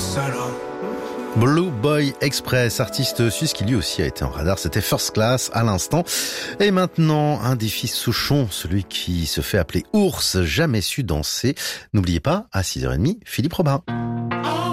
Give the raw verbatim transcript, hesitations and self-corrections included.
Blue Boy Express, artiste suisse qui lui aussi a été en radar, c'était First Class à l'instant. Et maintenant, un défi Souchon, celui qui se fait appeler Ours, jamais su danser. N'oubliez pas, à six heures trente, Philippe Robin.